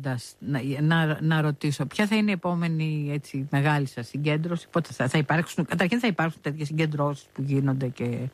κλείνοντας, να ρωτήσω, ποια θα είναι η επόμενη έτσι, μεγάλη σας συγκέντρωση, πότε θα υπάρξουν, καταρχήν θα υπάρξουν τέτοιες συγκεντρώσεις που γίνονται και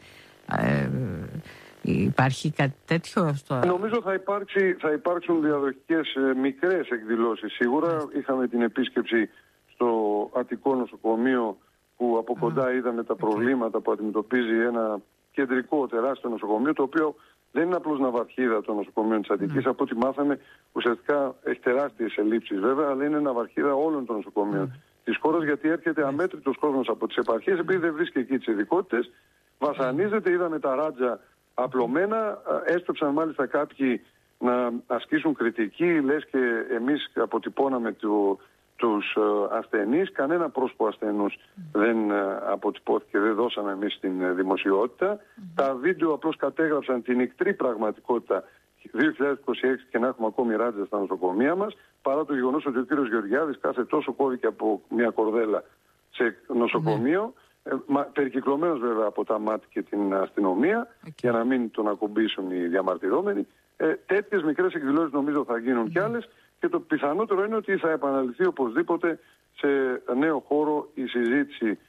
υπάρχει κάτι τέτοιο Νομίζω θα υπάρξουν διαδοχικές μικρές εκδηλώσεις σίγουρα. Είχαμε την επίσκεψη στο Αττικό νοσοκομείο που από κοντά είδαμε τα προβλήματα που αντιμετωπίζει ένα κεντρικό τεράστιο νοσοκομείο, το οποίο δεν είναι απλώς ναυαρχίδα των νοσοκομείων της Αττικής. Από ό,τι μάθαμε, ουσιαστικά έχει τεράστιες ελλείψεις βέβαια, αλλά είναι ναυαρχίδα όλων των νοσοκομείων της χώρας, γιατί έρχεται αμέτρητος κόσμος από τις επαρχίες, επειδή δεν βρίσκει εκεί τις ειδικότητες, βασανίζεται, είδαμε τα ράτζα απλωμένα, έστρεψαν μάλιστα κάποιοι να ασκήσουν κριτική, λες και εμείς αποτυπώναμε τους ασθενείς, κανένα πρόσωπο ασθενούς δεν αποτυπώθηκε, δεν δώσαμε εμείς την δημοσιότητα. Τα βίντεο απλώς κατέγραψαν την ικτρή πραγματικότητα 2026 και να έχουμε ακόμη ράτζα στα νοσοκομεία μας, παρά το γεγονός ότι ο κύριος Γεωργιάδης κάθε τόσο κώδικε από μια κορδέλα σε νοσοκομείο, περικυκλωμένος βέβαια από τα ΜΑΤ και την αστυνομία, για να μην τον ακουμπήσουν οι διαμαρτυρόμενοι. Τέτοιες μικρές εκδηλώσεις νομίζω θα γίνουν κι άλλες, και το πιθανότερο είναι ότι θα επαναληφθεί οπωσδήποτε σε νέο χώρο η συζήτηση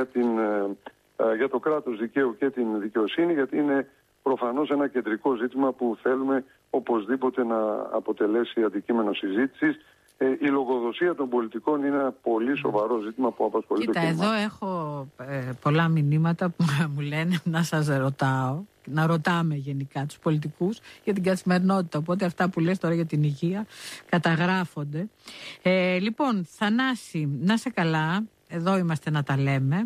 για το κράτος δικαίου και την δικαιοσύνη, γιατί είναι προφανώς ένα κεντρικό ζήτημα που θέλουμε οπωσδήποτε να αποτελέσει αντικείμενο συζήτησης. Η λογοδοσία των πολιτικών είναι ένα πολύ σοβαρό ζήτημα που απασχολεί το κοινό. Εδώ έχω πολλά μηνύματα που μου λένε να σας ρωτάω, να ρωτάμε γενικά τους πολιτικούς για την καθημερινότητα. Οπότε αυτά που λες τώρα για την υγεία καταγράφονται. Λοιπόν, Θανάση, να σε καλά. Εδώ είμαστε να τα λέμε.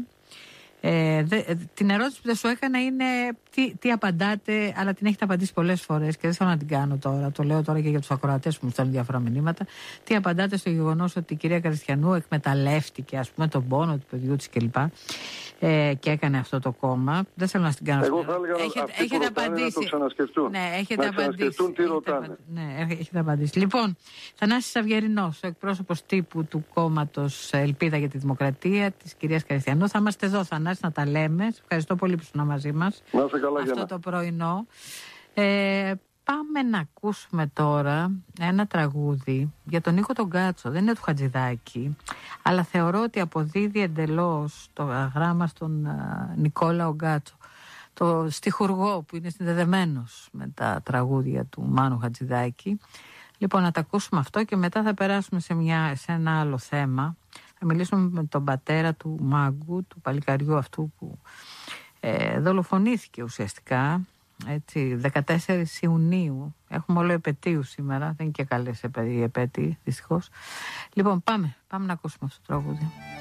Την ερώτηση που δεν σου έκανα είναι τι απαντάτε, αλλά την έχετε απαντήσει πολλές φορές και δεν θέλω να την κάνω τώρα. Το λέω τώρα και για τους ακροατές που μου στέλνουν διάφορα μηνύματα. Τι απαντάτε στο γεγονός ότι η κυρία Καριστιανού εκμεταλλεύτηκε, ας πούμε, τον πόνο του παιδιού της κλπ. Και έκανε αυτό το κόμμα. Δεν θέλω να την κάνω. Εγώ θα έλεγα έχετε απαντήσει. Να το ξανασκεφτούν. Ναι, έχετε να ξανασκεφτούν τι ρωτάνε. Ναι, έχετε απαντήσει. Λοιπόν, Θανάσης Αυγερινός, ο εκπρόσωπος τύπου του κόμματος Ελπίδα για τη Δημοκρατία της κυρίας Καριστιανού. Θα είμαστε εδώ, Θανάση, να τα λέμε. Σε ευχαριστώ πολύ που ήσουν μαζί μας. Να είστε καλά, αυτό το πρωινό. Πάμε να ακούσουμε τώρα ένα τραγούδι για τον Νίκο τον Γκάτσο. Δεν είναι του Χατζηδάκη, αλλά θεωρώ ότι αποδίδει εντελώς το γράμμα στον Νικόλαο Γκάτσο, το στιχουργό που είναι συνδεδεμένος με τα τραγούδια του Μάνου Χατζηδάκη. Λοιπόν, να τα ακούσουμε αυτό και μετά θα περάσουμε σε ένα άλλο θέμα. Θα μιλήσουμε με τον πατέρα του Μάγκου, του παλικαριού αυτού που δολοφονήθηκε ουσιαστικά. Έτσι, 14 Ιουνίου. Έχουμε όλο επετείου σήμερα. Δεν είναι και καλές οι επέτειοι, δυστυχώς. Λοιπόν, πάμε να ακούσουμε αυτό το τραγούδι.